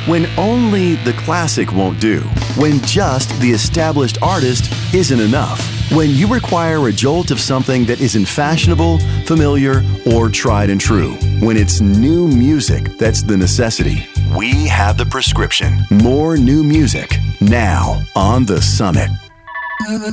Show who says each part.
Speaker 1: When only the classic won't do. When just the established artist isn't enough. When you require a jolt of something that isn't fashionable, familiar, or tried and true. When it's new music that's the necessity. We have the prescription. More new music now on The Summit.